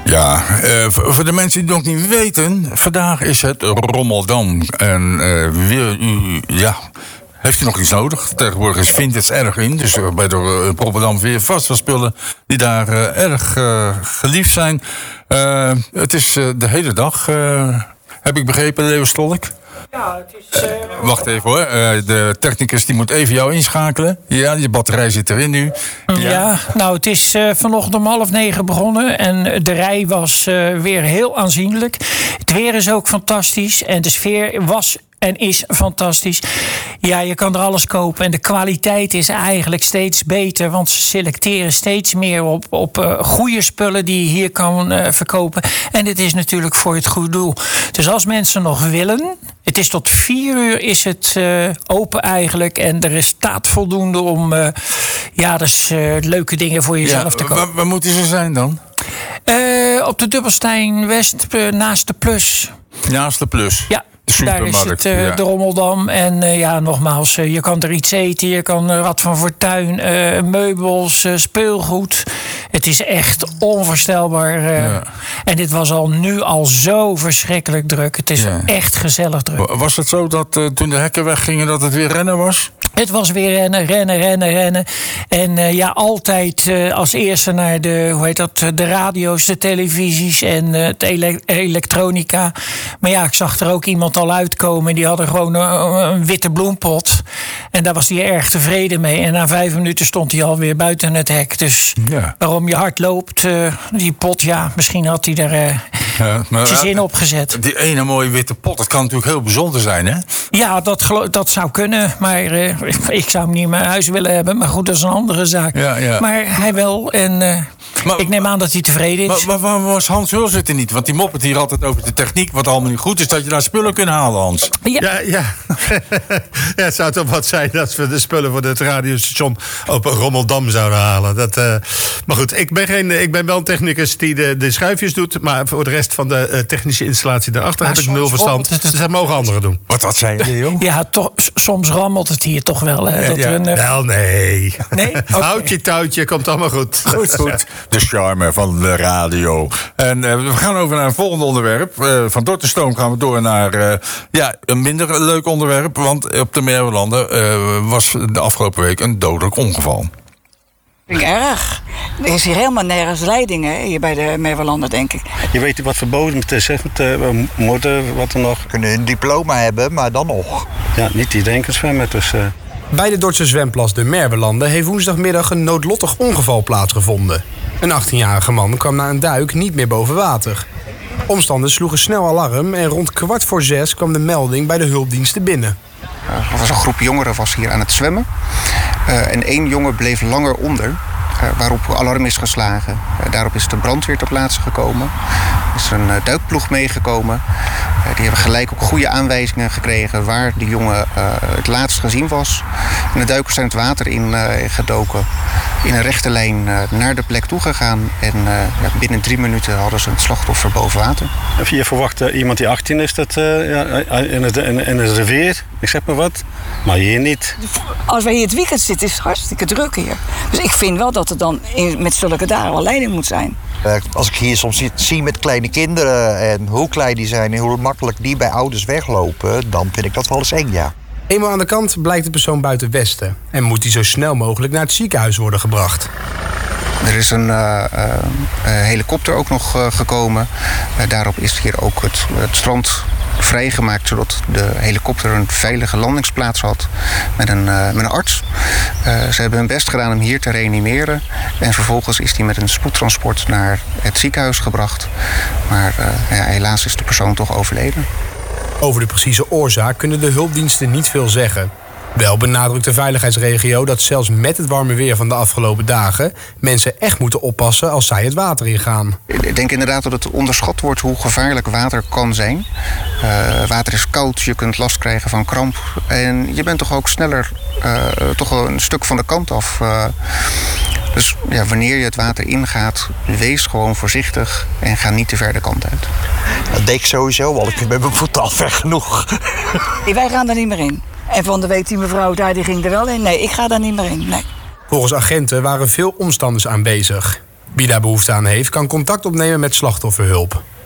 Ja, voor de mensen die het nog niet weten, vandaag is het Rommeldam. En heeft u nog iets nodig? Tegenwoordig is Vintage erg in, dus bij de Rotterdam weer vast wel spullen die daar erg geliefd zijn. Het is de hele dag, heb ik begrepen, Leo Stolk? Ja, het is... Wacht even hoor, de technicus die moet even jou inschakelen. Ja, je batterij zit erin nu. Ja, nou het is vanochtend om 8:30 begonnen en de rij was weer heel aanzienlijk. Het weer is ook fantastisch en de sfeer was en is fantastisch. Ja, je kan er alles kopen en de kwaliteit is eigenlijk steeds beter, want ze selecteren steeds meer op goede spullen die je hier kan verkopen. En dit is natuurlijk voor het goede doel. Dus als mensen nog willen, het is tot 4 uur is het open eigenlijk en er staat voldoende om dus leuke dingen voor jezelf te kopen. Waar moeten ze zijn dan? Op de Dubbelstein West naast de Plus. Naast de Plus? Ja. Daar is het de Rommeldam. En nogmaals, je kan er iets eten. Je kan Rad van Fortuin, meubels, speelgoed. Het is echt onvoorstelbaar. En dit was nu al zo verschrikkelijk druk. Het is echt gezellig druk. Was het zo dat toen de hekken weggingen dat het weer rennen was? Het was weer rennen. En altijd als eerste naar de radio's, de televisies en de elektronica. Maar ja, ik zag er ook iemand al uitkomen. Die hadden gewoon een witte bloempot. En daar was hij erg tevreden mee. En na 5 minuten stond hij alweer buiten het hek. Dus waarom je hard loopt, die pot, misschien had hij er zijn zin op gezet. Die ene mooie witte pot, dat kan natuurlijk heel bijzonder zijn, hè? Ja, dat zou kunnen. Maar ik zou hem niet in mijn huis willen hebben. Maar goed, dat is een andere zaak. Ja. Maar hij wel. En ik neem aan dat hij tevreden is. Maar waarom was Hans Hulzit er niet? Want die moppert hier altijd over de techniek, wat allemaal niet goed is, dat je daar spullen kunt halen, Hans. Ja. Ja, het zou toch wat zijn dat we de spullen voor het radiostation op Rommeldam zouden halen. Maar goed, ik ben wel een technicus die de schuifjes doet, maar voor de rest van de technische installatie daarachter heb ik 0 verstand. Dus dat mogen anderen doen. Wat zei je, Leo? Ja, soms rammelt het hier toch wel. Wel, nee. Nee? Okay. Houtje, touwtje, komt allemaal goed. Goed. De charme van de radio. En we gaan over naar een volgende onderwerp. Van Dortenstoom gaan we door naar een minder leuk onderwerp. Want op de Merwelanden was de afgelopen week een dodelijk ongeval. Vind ik erg. Er is hier helemaal nergens leiding, hè, hier bij de Merwelanden, denk ik. Je weet wat verboden het is, hè? Moorden, wat er nog. We kunnen een diploma hebben, maar dan nog. Ja, niet iedereen kan zwemmen, dus... Bij de Dordtse zwemplas de Merwelanden heeft woensdagmiddag een noodlottig ongeval plaatsgevonden. Een 18-jarige man kwam na een duik niet meer boven water. Omstanders sloegen snel alarm en rond 5:15 kwam de melding bij de hulpdiensten binnen. Er was een groep jongeren was hier aan het zwemmen. En 1 jongen bleef langer onder, waarop alarm is geslagen. Daarop is de brandweer ter plaatse gekomen. Er is een duikploeg meegekomen. Die hebben gelijk ook goede aanwijzingen gekregen waar die jongen het laatst gezien was. En de duikers zijn het water in gedoken. In een rechte lijn naar de plek toe gegaan. En binnen 3 minuten hadden ze het slachtoffer boven water. Je verwacht iemand die 18 is dat, in het rivier, ik zeg maar wat. Maar hier niet. Als wij hier het weekend zitten is het hartstikke druk hier. Dus ik vind wel dat er dan met zulke dagen wel leiding moet zijn. Als ik hier soms zie met kleine kinderen en hoe klein die zijn en hoe makkelijk die bij ouders weglopen, dan vind ik dat wel eens eng, ja. Eenmaal aan de kant blijkt de persoon buiten Westen en moet hij zo snel mogelijk naar het ziekenhuis worden gebracht. Er is een helikopter ook nog gekomen. Daarop is hier ook het strand vrijgemaakt, zodat de helikopter een veilige landingsplaats had met een arts. Ze hebben hun best gedaan om hier te reanimeren. En vervolgens is hij met een spoedtransport naar het ziekenhuis gebracht. Maar helaas is de persoon toch overleden. Over de precieze oorzaak kunnen de hulpdiensten niet veel zeggen. Wel benadrukt de veiligheidsregio dat zelfs met het warme weer van de afgelopen dagen mensen echt moeten oppassen als zij het water ingaan. Ik denk inderdaad dat het onderschat wordt hoe gevaarlijk water kan zijn. Water is koud, je kunt last krijgen van kramp. En je bent toch ook sneller toch wel een stuk van de kant af. Dus wanneer je het water ingaat, wees gewoon voorzichtig en ga niet te ver de kant uit. Dat deed ik sowieso al. Ik ben met mijn voeten al ver genoeg. Wij gaan er niet meer in. En van de week die mevrouw die ging er wel in. Nee, ik ga daar niet meer in. Nee. Volgens agenten waren veel omstanders aanwezig. Wie daar behoefte aan heeft, kan contact opnemen met slachtofferhulp.